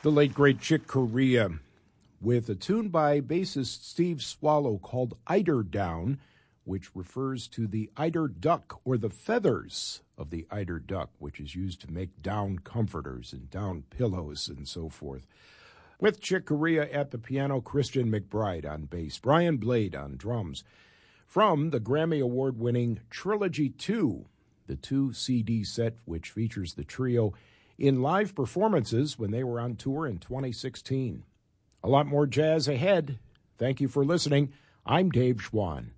The late, great Chick Corea with a tune by bassist Steve Swallow called Eider Down, which refers to the eider duck or the feathers of the eider duck, which is used to make down comforters and down pillows and so forth. With Chick Corea at the piano, Christian McBride on bass, Brian Blade on drums. From the Grammy Award-winning Trilogy 2, the 2-CD set which features the trio in live performances when they were on tour in 2016. A lot more jazz ahead. Thank you for listening. I'm Dave Schwann.